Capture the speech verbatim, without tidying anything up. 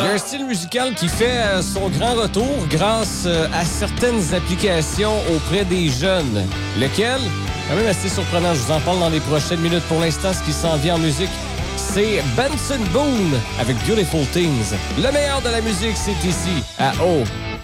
un style musical qui fait son grand retour grâce à certaines applications auprès des jeunes. Lequel? Quand même assez surprenant. Je vous en parle dans les prochaines minutes. Pour l'instant, ce qui s'en vient en musique, c'est Benson Boone avec Beautiful Things. Le meilleur de la musique, c'est ici, à O.